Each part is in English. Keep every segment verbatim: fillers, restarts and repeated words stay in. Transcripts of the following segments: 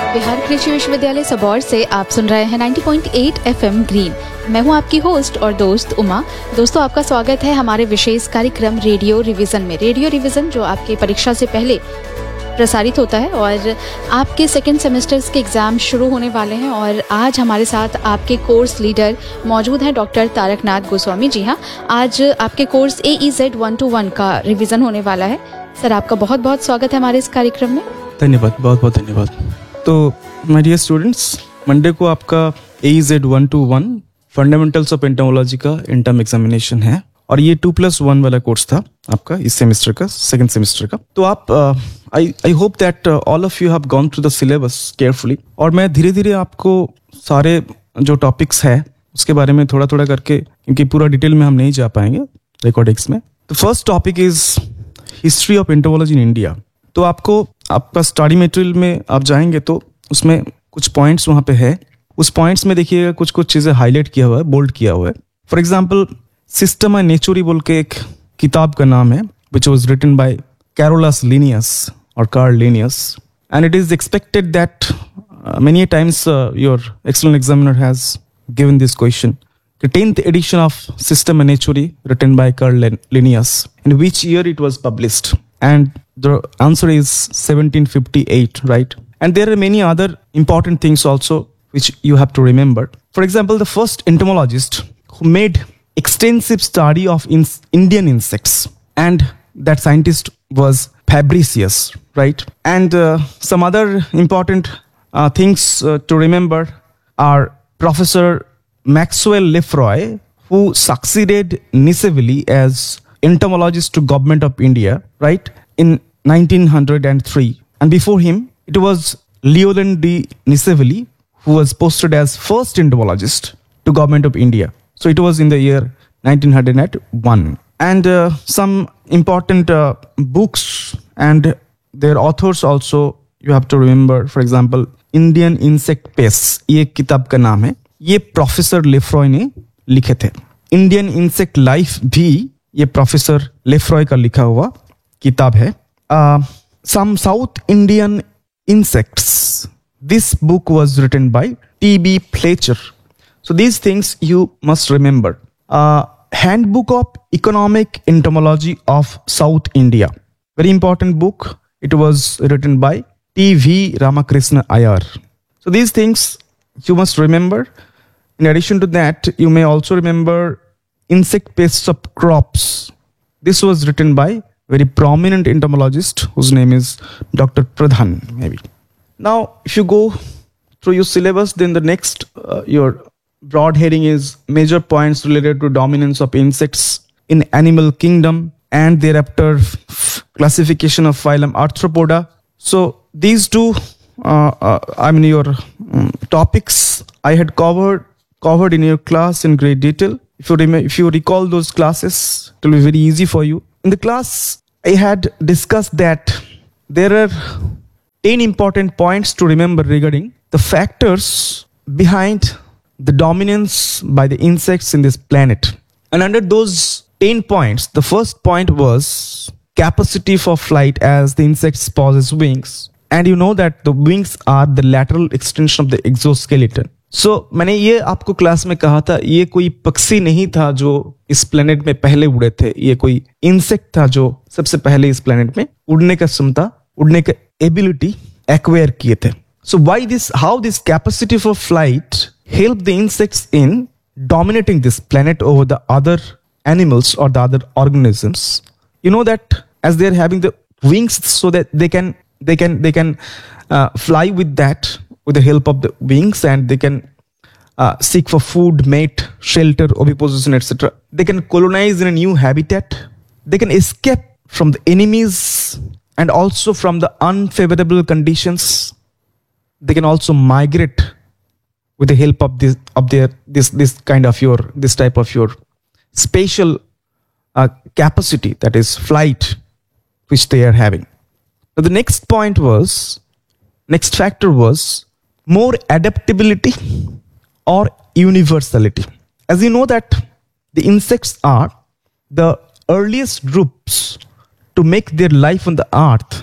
बिहार कृषि विश्वविद्यालय सबौर से आप सुन रहे हैं नब्बे पॉइंट आठ एफएम ग्रीन। मैं हूं आपकी होस्ट और दोस्त उमा। दोस्तों, आपका स्वागत है हमारे विशेष कार्यक्रम रेडियो रिवीजन में। रेडियो रिवीजन जो आपकी परीक्षा से पहले प्रसारित होता है और आपके सेकेंड सेमेस्टर्स के एग्ज़ाम शुरू होने वाले हैं। और आज हमारे साथ आपके कोर्स लीडर मौजूद हैं डॉक्टर तारकनाथ गोस्वामी। जी हाँ, आज आपके कोर्स ए E Z one two one का रिवीजन होने वाला है। सर, आपका बहुत बहुत स्वागत है हमारे इस कार्यक्रम में। धन्यवाद, बहुत बहुत धन्यवाद। तो माय डियर स्टूडेंट्स, मंडे को आपका ए E Z one two one fundamentals of entomology का इंटर्म एग्जामिनेशन है और ये टू प्लस वन वाला कोर्स था आपका इस सेमेस्टर का, सेकंड सेमेस्टर का। तो आप आई I hope that all of you have gone through the syllabus carefully. और मैं धीरे धीरे आपको सारे जो टॉपिक्स है उसके बारे में थोड़ा थोड़ा करके, क्योंकि पूरा डिटेल में हम नहीं जा पाएंगे रिकॉर्डिंग्स में। तो first topic is history of entomology in India. तो आपको आपका स्टडी मटेरियल में आप जाएंगे तो उसमें कुछ पॉइंट्स वहाँ पे है। उस पॉइंट्स में देखिएगा कुछ कुछ चीज़ें हाईलाइट किया हुआ है, बोल्ड किया हुआ है। फॉर एग्जाम्पल, सिस्टमा नेचुरी बोल के एक किताब का नाम है, which was written by Carolus Linnaeus और Karl Linnaeus, and it is expected that many times your external examiner has given this question, the tenth edition of Systema Naturae written by Carl Linnaeus, in which year it was published? And the answer is seventeen fifty-eight, right? And there are many other important things also which you have to remember. For example, the first entomologist who made extensive study of in Indian insects, and that scientist was Fabricius, right? And uh, some other important uh, things uh, to remember are Professor Maxwell Lefroy, who succeeded Niceville as entomologist to government of India, right, in nineteen oh three. And before him, it was Leoland de Niceville, who was posted as first entomologist to government of India. So it was in the year nineteen oh one. And uh, some important uh, books and their authors also you have to remember. For example, Indian Insect Pests, ये एक किताब का नाम है, ये professor लेफ्रॉय ने लिखे थे। इंडियन इंसेक्ट लाइफ भी ये प्रोफेसर लेफ्रॉय का लिखा हुआ किताब है। सम south Indian insects, this book was written by T B Fletcher. So these things you must remember. Handbook of economic entomology of south India, very important book, it was written by T V Ramakrishna Iyer. So these things you must remember. In addition to that, you may also remember insect pests of crops. This was written by very prominent entomologist whose name is Doctor Pradhan, maybe. Now, if you go through your syllabus, then the next, uh, your broad heading is major points related to dominance of insects in animal kingdom, and thereafter f- classification of phylum Arthropoda. So these two Uh, uh, I mean your um, topics I had covered covered in your class in great detail. If you rem- if you recall those classes, it will be very easy for you. In the class, I had discussed that there are ten important points to remember regarding the factors behind the dominance by the insects in this planet. And under those ten points, the first point was capacity for flight, as the insects possess wings. And you know that the wings are the lateral extension of the exoskeleton. So मैंने ये आपको class में कहा था, ये कोई पक्षी नहीं था जो इस प्लेनेट में पहले उड़े थे, ये कोई इंसेक्ट था जो सबसे पहले इस प्लेनेट में उड़ने का क्षमता, उड़ने का एबिलिटी एक्वायर किए थे. So why this, how this capacity for flight help the insects in dominating this planet over the other animals or the other organisms? You know that as they are having the wings, so that they can they can they can uh, fly with that, with the help of the wings, and they can uh, seek for food, mate, shelter, oviposition, et cetera. They can colonize in a new habitat. They can escape from the enemies and also from the unfavorable conditions. They can also migrate with the help of this of their this this kind of your this type of your spatial uh, capacity, that is flight, which they are having. Now the next point was, next factor was more adaptability or universality. As you know that the insects are the earliest groups to make their life on the earth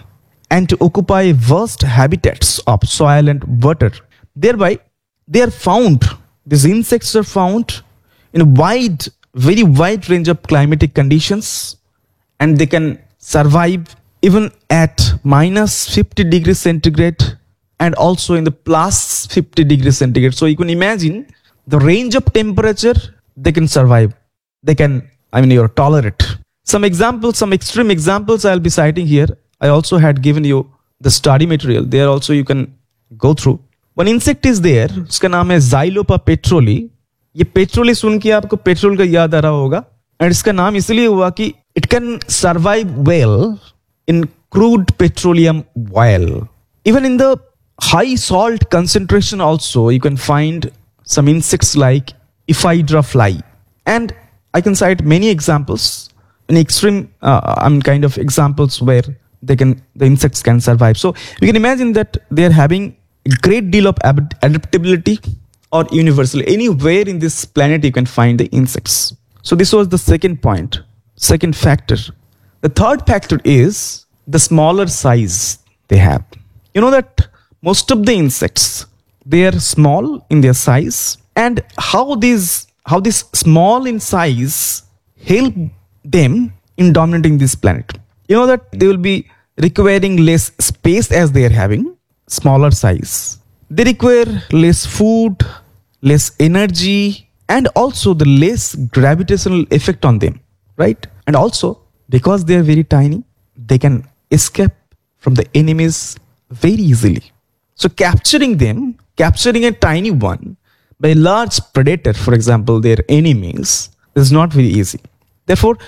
and to occupy vast habitats of soil and water. Thereby, they are found, these insects are found in a wide, very wide range of climatic conditions, and they can survive even at minus fifty degrees centigrade and also in the plus fifty degrees centigrade. So you can imagine the range of temperature they can survive. They can, I mean, you're tolerate. Some examples, some extreme examples I'll be citing here. I also had given you the study material. There also you can go through. One insect is there, उसका नाम है Xylopa petroli. ये पेट्रोली सुन के आपको petrol का याद आ रहा होगा, एंड इसका नाम इसलिए हुआ कि it can survive well in crude petroleum oil. Even in the high salt concentration also you can find some insects like Ephedra fly, and I can cite many examples in extreme uh, I mean kind of examples where they can the insects can survive. So you can imagine that they are having a great deal of ab- adaptability or universal. Anywhere in this planet you can find the insects. So this was the second point, second factor. The third factor is the smaller size they have. You know that most of the insects, they are small in their size, and how these how this small in size help them in dominating this planet. You know that they will be requiring less space as they are having smaller size. They require less food, less energy, and also the less gravitational effect on them, right? And also because they are very tiny, they can escape from the enemies very easily. So capturing them, capturing a tiny one by a large predator, for example, their enemies, is not very easy. Therefore,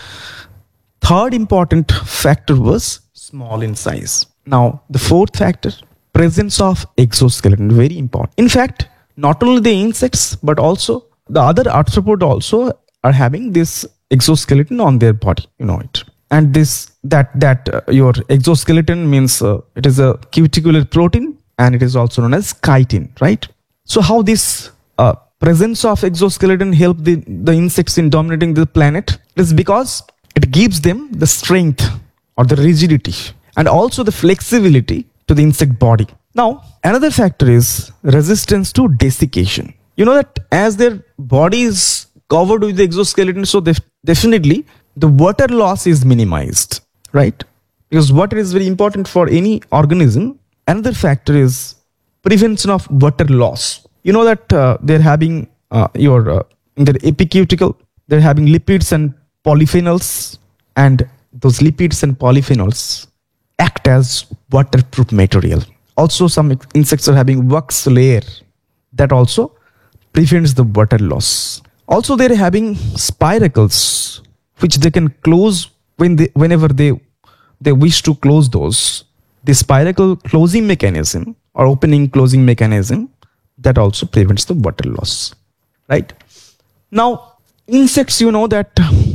third important factor was small in size. Now, the fourth factor, presence of exoskeleton, very important. In fact, not only the insects, but also the other arthropods also are having this exoskeleton on their body, you know it. And this, that, that uh, your exoskeleton means uh, it is a cuticular protein, and it is also known as chitin, right? So how this uh, presence of exoskeleton help the, the insects in dominating the planet? It is because it gives them the strength or the rigidity and also the flexibility to the insect body. Now, another factor is resistance to desiccation. You know that as their body is covered with the exoskeleton, so def- definitely the water loss is minimized, right? Because water is very important for any organism. Another factor is prevention of water loss. You know that uh, they're having uh, your uh, in their epicuticle, they're having lipids and polyphenols, and those lipids and polyphenols act as waterproof material. Also, some insects are having wax layer that also prevents the water loss. Also, they're having spiracles which they can close when they, whenever they they wish to close those. The spiracle closing mechanism or opening closing mechanism that also prevents the water loss, right? Now, insects, you know that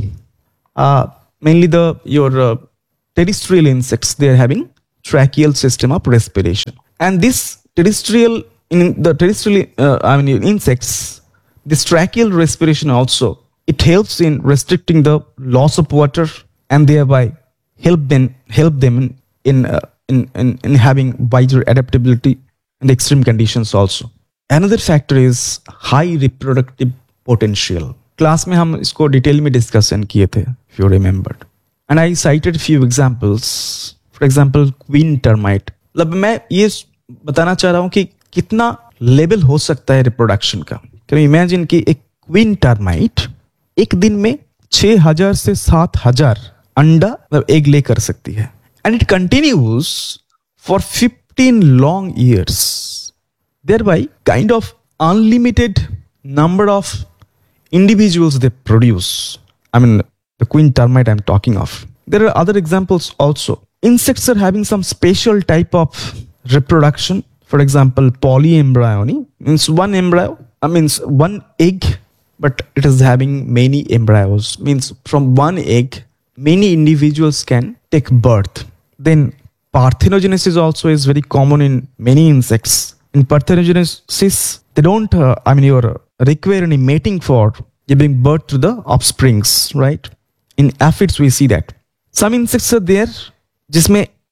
uh, mainly the your uh, terrestrial insects, they are having tracheal system of respiration, and this terrestrial in the terrestrial uh, I mean insects, this tracheal respiration also, it helps in restricting the loss of water and thereby help them help them in in, uh, in, in in having wider adaptability in the extreme conditions also. Another factor is high reproductive potential. Class में हम इसको detail में discussion किए थे, if you remembered. And I cited few examples. For example, queen termite. मतलब मैं ये बताना चाह रहा हूँ कि कितना लेवल हो सकता है रिप्रोडक्शन का. Can you imagine कि एक क्वीन टर्माइट एक दिन में छह हजार से सात हजार अंडा मतलब एग ले कर सकती है. And it continues for fifteen long years. Thereby, kind of unlimited number of individuals they produce. I mean, the queen termite I'm talking of. There are other examples also. Insects are having some special type of reproduction. For example, polyembryony means one embryo, I mean one egg, but it is having many embryos. Means from one egg, many individuals can take birth. Then parthenogenesis also is very common in many insects. In parthenogenesis, they don't, uh, I mean, you're require any mating for giving birth to the offsprings, right? In aphids, we see that. Some insects are there, जिसमें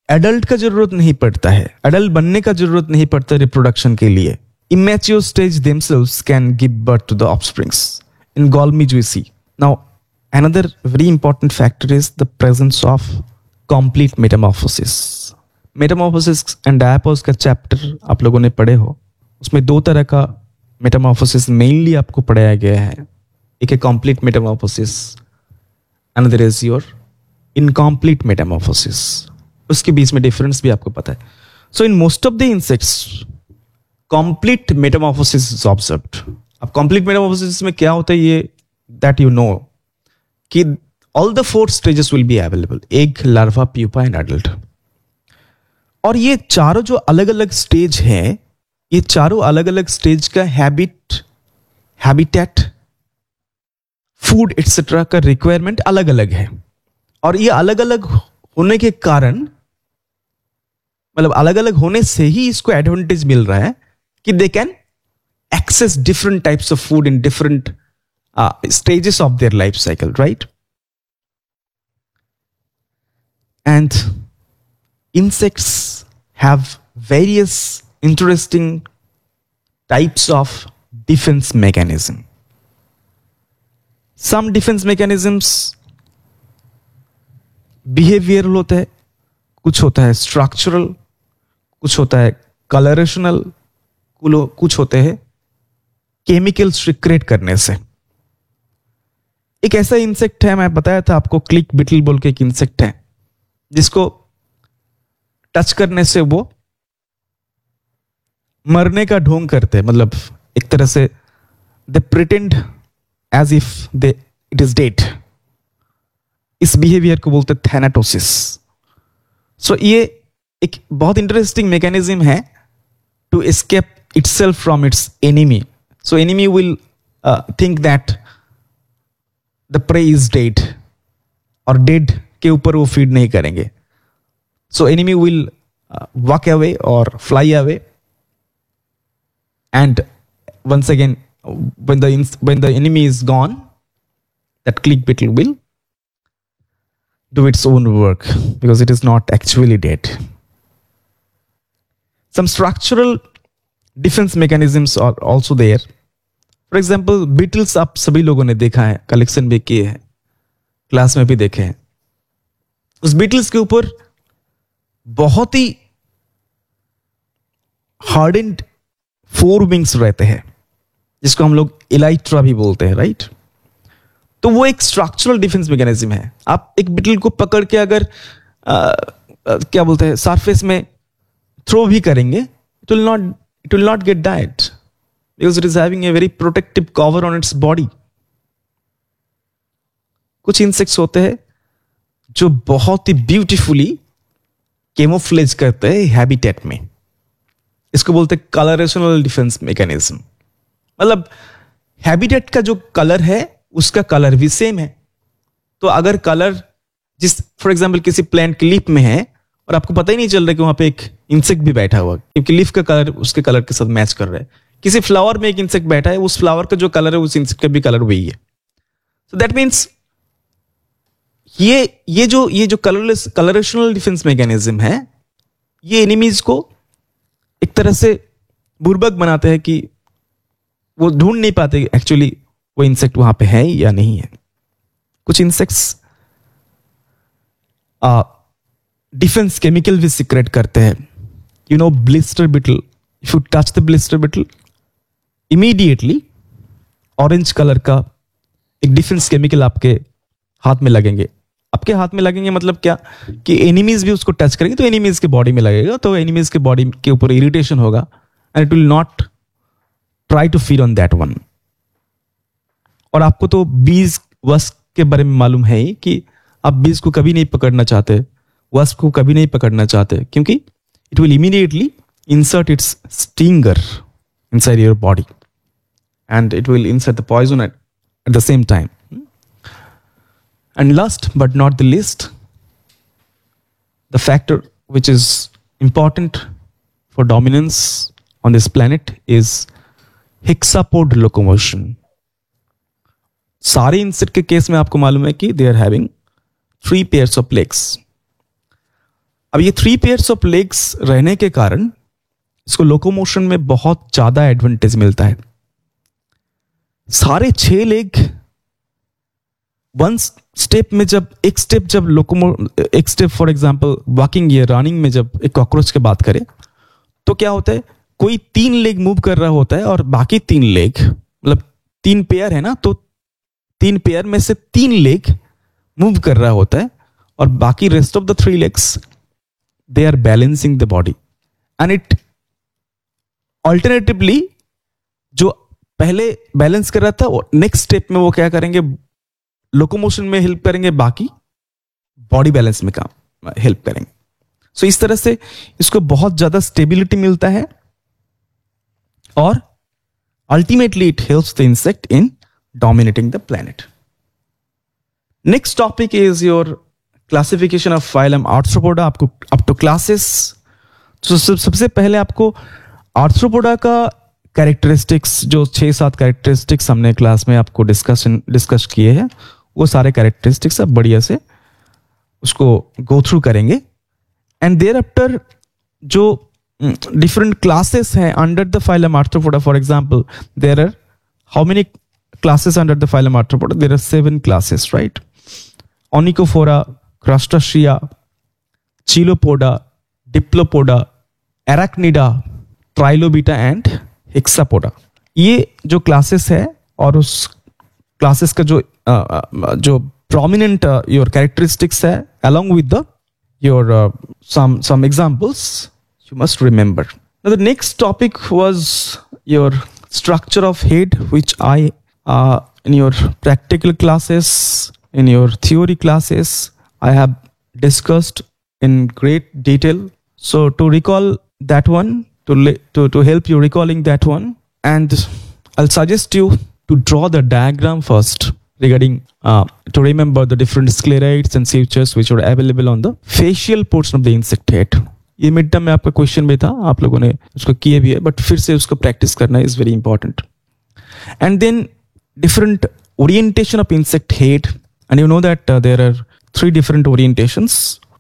adult का जरूरत नहीं पड़ता है, adult बनने का जरूरत नहीं पड़ता रिप्रोडक्शन के लिए. Immature stage themselves can give birth to the offsprings. In Golmij we see. Now, another very important factor is the presence of complete metamorphosis. Metamorphosis and diapause का चैप्टर आप लोगों ने पढ़े हो, उसमें दो तरह का मेटामॉर्फोसिस मेनली आपको पढ़ाया गया है. एक है complete metamorphosis, another is your incomplete metamorphosis. उसके बीच में डिफरेंस भी आपको पता है. So in most of the insects, complete metamorphosis is observed. अब complete metamorphosis में क्या होता है ये that you know कि all the four stages will be available: egg, larva, pupa and adult. और ये चारों जो अलग अलग स्टेज हैं, ये चारों अलग अलग स्टेज का हैबिट, हैबिटेट, फूड एक्सेट्रा का रिक्वायरमेंट अलग अलग है. और ये अलग अलग होने के कारण, मतलब अलग अलग होने से ही इसको एडवांटेज मिल रहा है कि they can access different types of food in different uh, stages of their life cycle, right? And insects have various interesting types of defense mechanism. Some defense mechanisms behavioral होते हैं, कुछ होता है structural, कुछ होता है colorational, कुछ होते हैं केमिकल सिक्रेट करने से. एक ऐसा इंसेक्ट है, मैं बताया था आपको, क्लिक बिटल बोल के एक इंसेक्ट है, जिसको टच करने से वो मरने का ढोंग करते हैं. मतलब एक तरह से they pretend as if they it is dead. इस बिहेवियर को बोलते हैं थैनाटोसिस. सो ये एक बहुत इंटरेस्टिंग मैकेनिज्म है to escape itself from its enemy. So enemy will uh, think that the prey is dead, और dead के ऊपर वो feed नहीं करेंगे. So enemy will uh, walk away or fly away, and once again when the when the enemy is gone, that click beetle will do its own work because it is not actually dead. Some structural defence mechanisms are also there. For example Beatles आप सभी लोगों ने देखा है, collection भी किए हैं, class में भी देखे हैं. उस बीटल्स के ऊपर बहुत ही हार्डेंड फोर विंग्स रहते हैं, जिसको हम लोग एलाइट्रा भी बोलते हैं, राइट? तो वो एक स्ट्रक्चरल डिफेंस मैकेनिज्म है. आप एक बीटल को पकड़ के अगर आ, आ, क्या बोलते हैं सरफेस में थ्रो भी करेंगे, it will not it will not get died because it is having a very protective cover on its body. कुछ इंसेक्ट्स होते हैं जो बहुत ही ब्यूटीफुली कैमोफ्लेज करते हैं हैबिटेट में. इसको बोलते हैं कलरेशनल डिफेंस मैकेनिज्म. मतलब हैबिटेट का जो कलर है उसका कलर भी सेम है. तो अगर कलर जिस फॉर एग्जाम्पल किसी प्लांट की लीफ में है और आपको पता ही नहीं चल रहा कि वहां पे एक इंसेक्ट भी बैठा हुआ, क्योंकि लीफ का कलर उसके कलर के साथ मैच कर रहा है. किसी फ्लावर में एक इंसेक्ट बैठा है, उस फ्लावर का जो कलर है उस इंसेक्ट का भी कलर वही है. सो दैट मीन्स ये ये जो ये जो कलरलेस कलरेशनल डिफेंस मैकेनिज्म है, ये एनिमीज को एक तरह से बुर्बक बनाते हैं कि वो ढूंढ नहीं पाते एक्चुअली वो इंसेक्ट वहां पे है या नहीं है. कुछ इंसेक्ट्स डिफेंस केमिकल भी सीक्रेट करते हैं. You know blister beetle, if you touch the blister beetle, immediately orange colour का एक डिफेंस केमिकल आपके हाथ में लगेंगे. आपके हाथ में लगेंगे मतलब क्या कि एनिमीज भी उसको टच करेंगे तो एनिमीज के बॉडी में लगेगा, तो एनिमीज के बॉडी के ऊपर इरिटेशन होगा and it will not try to feed on that one. और आपको तो बीज वस्प के बारे में मालूम है ही कि आप बीज को कभी नहीं पकड़ना चाहते, वस्प को कभी नहीं पकड़ना चाहते, क्योंकि it will immediately insert it's stinger inside your body and it will insert the poison at the same time. And last but not the least, the factor which is important for dominance on this planet is hexapod locomotion. सारे insect के case में आपको मालूम है कि they are having three pairs of legs. अब ये three pairs of legs रहने के कारण इसको लोकोमोशन में बहुत ज्यादा एडवांटेज मिलता है। सारे छह लेग वन स्टेप में, जब एक स्टेप जब लोकोमो एक स्टेप फॉर एग्जांपल वॉकिंग या रनिंग में जब एक कॉकरोच की बात करें तो क्या होता है, कोई तीन लेग मूव कर रहा होता है और बाकी तीन लेग, मतलब तीन पेयर है ना, तो तीन पेयर में से तीन लेग मूव कर रहा होता है और बाकी rest of the three legs they are balancing the body and it alternatively जो पहले बैलेंस कर रहा था नेक्स्ट स्टेप में वो क्या करेंगे, लोकोमोशन में हेल्प करेंगे, बाकी बॉडी बैलेंस में काम हेल्प करेंगे। सो so, इस तरह से इसको बहुत ज्यादा स्टेबिलिटी मिलता है और ultimately it helps the insect in dominating the planet. Next topic is your classification of phylum arthropoda, आपको अप टू क्लासेस। तो सबसे पहले आपको आर्थ्रोपोडा का कैरेक्टरिस्टिक्स, जो छह सात कैरेक्टरिस्टिक्स हमने क्लास में आपको डिस्कशन डिस्कस किए हैं, वो सारे कैरेक्टरिस्टिक्स आप बढ़िया से उसको गो थ्रू करेंगे। एंड देयर आफ्टर जो डिफरेंट क्लासेस हैं under the phylum arthropoda, for example there are how many classes under the phylum arthropoda? There are seven classes, right? ओनिकोफोरा, क्रस्टाशिया, Chilopoda, Diplopoda, एराक्निडा, ट्राइलोबिटा and Hexapoda. ये जो classes है और उस classes का जो uh, जो प्रोमिनेंट योर कैरेक्टरिस्टिक्स है along with the your uh, some some examples you must remember. Now the next topic was your structure of head, which I uh, in your practical classes, in your theory classes, I have discussed in great detail. So to recall that one, to to to help you recalling that one, and I'll suggest you to draw the diagram first regarding uh, to remember the different sclerites and sutures which are available on the facial portion of the insect head. ये mid term में आपका question भी था, आप लोगों ने उसको किए भी है, बट फिर से उसको प्रैक्टिस करना is very important. And then different orientation of insect head, and you know that there are three different orientations.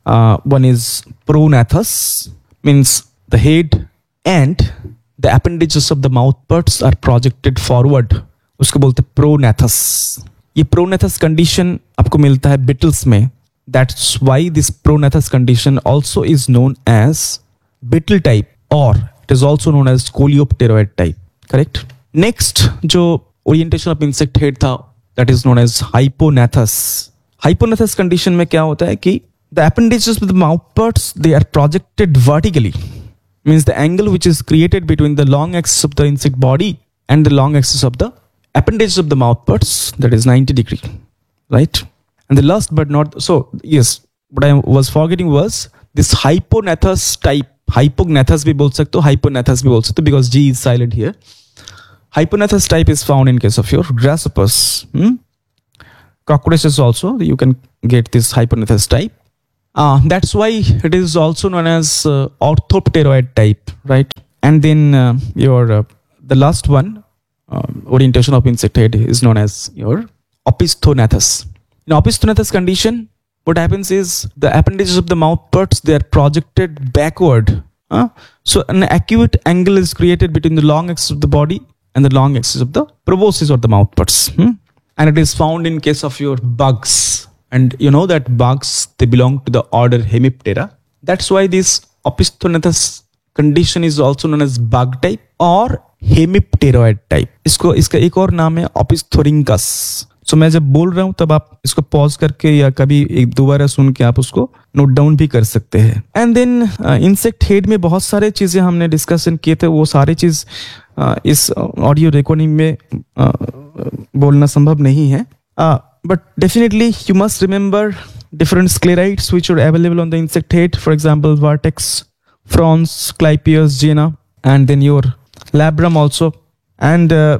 One is प्रोनाथस, means the head and the appendages of the mouth parts are projected forward, उसको बोलते हैं प्रोनाथस. ये प्रोनाथस condition आपको मिलता है Beatles में. That's why this pronathus condition also is known as beetle type, or it is also known as coleopteroid type. Correct? Next जो orientation of insect head था, that is known as hyponathus. Hyponathus condition में क्या होता है कि the appendages of the mouth parts, they are projected vertically. Means the angle which is created between the long axis of the insect body and the long axis of the appendages of the mouth parts, that is ninety degree, right? And the last but not, so yes, what I was forgetting was this hyponathus type. Hyponathus भी बोल सकते हो, hyponathus भी बोल सकते हो, because G is silent here. Hyponathus type is found in case of your grasshoppers. Hmm? Cockroaches also, you can get this hyponathus type. Uh, that's why it is also known as uh, orthopteroid type, right? And then uh, your uh, the last one uh, orientation of insect head is known as your opisthonathus. In opisthonathus condition, what happens is the appendages of the mouth parts, they are projected backward. Huh? So an acute angle is created between the long axis of the body and the long axis of the proboscis or the mouth parts. Hmm? And it is found in case of your bugs. And you know that bugs, they belong to the order Hemiptera. That's why this opisthonathus condition is also known as bug type or Hemipteroid type. इसको इसका एक और नाम है Opisthorinchus. So मैं जब बोल रहा हूँ तब आप इसको पॉज करके या कभी एक दोबारा सुन के आप उसको नोट डाउन भी कर सकते हैं. एंड देन इंसेक्ट हेड में बहुत सारे चीजें हमने डिस्कशन किए थे, वो सारे चीज uh, इस ऑडियो रिकॉर्डिंग में uh, बोलना संभव नहीं है. uh, But definitely you must remember different sclerites which are available on the insect head. For example, Vertex, Frons, Clypeus, Jena, and then your labrum also. And uh,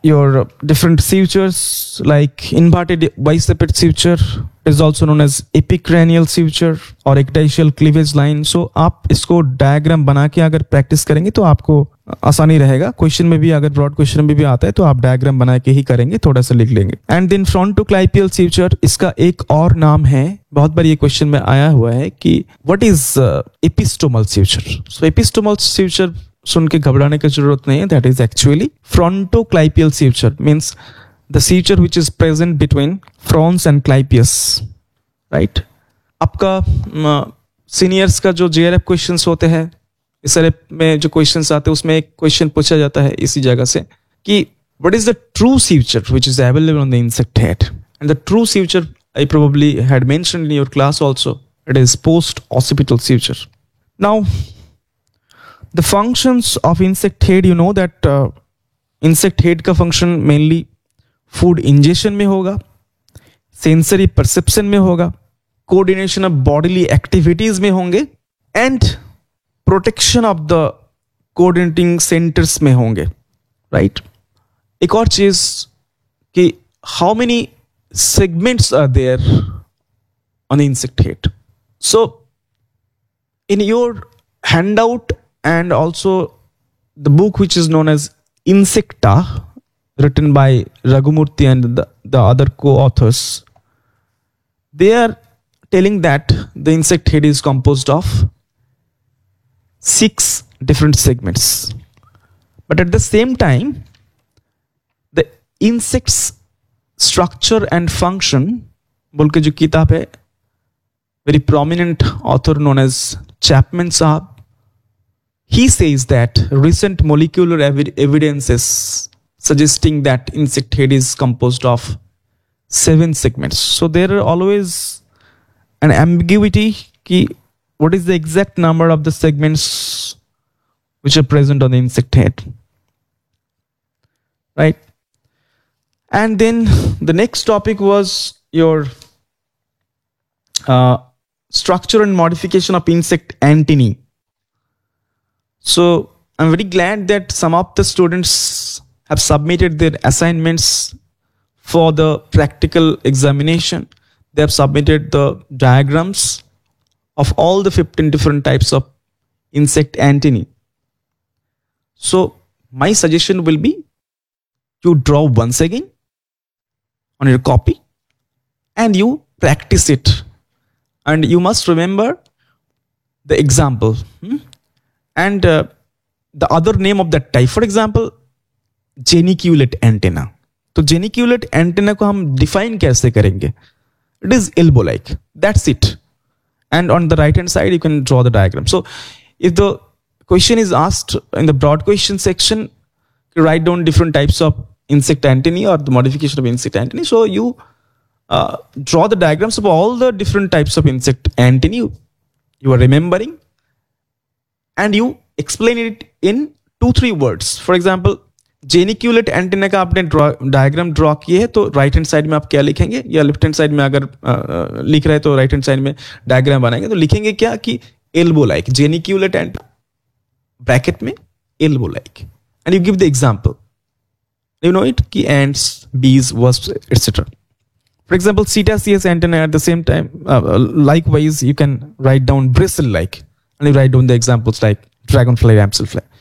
your different sutures like inverted biciped suture is also known as epicranial suture और ectaxial cleavage line. So आप इसको diagram बना के अगर practice करेंगे तो आपको आसानी रहेगा. क्वेश्चन में भी अगर ब्रॉड क्वेश्चन में भी आता है तो आप डायग्राम बना के ही करेंगे, थोड़ा सा लिख लेंगे. एंड देन फ्रंटोक्लाइपियल suture, इसका एक और नाम है, बहुत बार ये क्वेश्चन में आया हुआ है कि what is एपिस्टोमल suture. So एपिस्टोमल suture सुन के घबराने की जरूरत नहीं है. That is actually फ्रंटोक्लाइपियल suture, means the suture which is present between frons and clypeus, right. आपका सीनियर्स का जो जे आर एफ क्वेश्चंस होते हैं, इस एफ में जो क्वेश्चंस आते हैं उसमें एक क्वेश्चन पूछा जाता है इसी जगह से कि what is the true suture which is available on the insect head. And the true suture I probably had mentioned in your class also. It is post-occipital suture. Now, the functions of insect head, you know that uh, insect head का function mainly food ingestion में होगा, sensory perception में होगा, coordination of bodily activities में होंगे, and protection of the coordinating centers में होंगे, right? एक और चीज कि how many segments are there on the insect head. So in your handout and also the book which is known as Insecta, written by Raghumurthy and the, the other co-authors, they are telling that the insect head is composed of six different segments. But at the same time, the insect's structure and function, बोल के जो किताब है, very prominent author known as Chapman Saab, he says that recent molecular evi- evidences suggesting that insect head is composed of seven segments. So there are always an ambiguity ki what is the exact number of the segments which are present on the insect head, right? And then the next topic was your uh, structure and modification of insect antennae. So I'm very glad that some of the students have submitted their assignments for the practical examination. They have submitted the diagrams of all the fifteen different types of insect antennae. So my suggestion will be you draw once again on your copy and you practice it. And you must remember the example. Hmm? And uh, the other name of that type, for example, geniculate antenna. तो geniculate antenna को हम define कैसे करेंगे? It is elbow-like. That's it. And on the right hand side, you can draw the diagram. So if the question is asked in the broad question section, you write down different types of insect antennae or the modification of insect antennae. So you uh, draw the diagrams of all the different types of insect antennae you, you are remembering, and you explain it in two three words. For example, जेनिक्यूलेट antenna का आपने diagram draw किए है तो right hand side में आप क्या लिखेंगे, या लेफ्ट हैंड साइड में अगर आ, लिख रहे हैं तो राइट हैंड साइड में डायग्राम बनाएंगे तो लिखेंगे क्या कि एल्बो लाइक, जेनिक्यूलेट एंड ब्रैकेट में elbow like, and you give the example. You know it कि एंड्स, बीज, wasps, etc. For example, Cetaceous antenna at the same time, uh, likewise you can write down bristle like, and you write down the examples like dragonfly, damselfly.